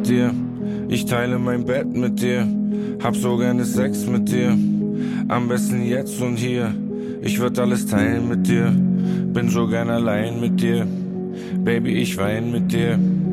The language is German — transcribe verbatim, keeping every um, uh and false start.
mit dir. Ich teile mein Bett mit dir, hab so gerne Sex mit dir. Am besten jetzt und hier, ich würd alles teilen mit dir. Bin so gern allein mit dir, Baby, ich wein mit dir.